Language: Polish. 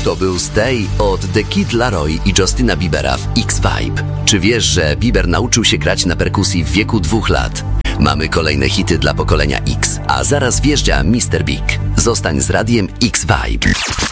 To był Stay od The Kid Laroi i Justina Biebera w X-Vibe. Czy wiesz, że Bieber nauczył się grać na perkusji w wieku 2 lat? Mamy kolejne hity dla pokolenia X, a zaraz wjeżdża Mr. Big. Zostań z radiem X-Vibe.